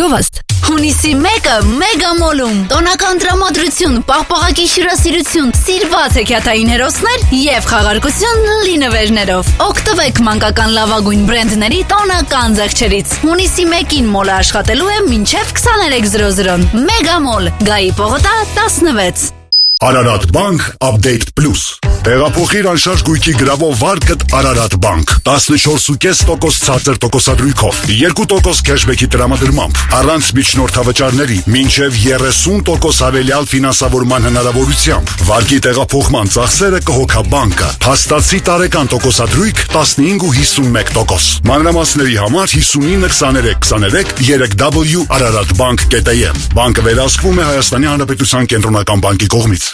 Գովաստ։ Հունիսի 1-ը Մեգամոլում տոնական տրամադրություն, պաղպաղակի հյուրասիրություն, սիրված հեքիաթային հերոսներ եւ խաղարկություն լինվերներով։ Օգտվեք մանկական լավագույն բրենդների տոնական ձեռքերից։ Հունիսի 1-ին մոլը աշխատելու է մինչեւ 23:00։ Մեգամոլ, Գայի պողոտա 16։ Ararat Bank Update Plus Տեղափոխիր անշարժ գույքի գրավող վարկդ Ararat Bank 14.5% ցածր տոկոսադրույքով 2% քեշբեքի տրամադրմամբ առանց միջնորդավճարների մինչև 30% հավելյալ ֆինանսավորման հնարավորությամբ վարկի տեղափոխման ծախսերը կհոգա բանկը փաստացի տարեկան տոկոսադրույք 15.51% մանրամասների համար 592323 3w araratbank.am Բանկը վերահսկվում է Հայաստանի Հանրապետության կենտրոնական բանկի կողմից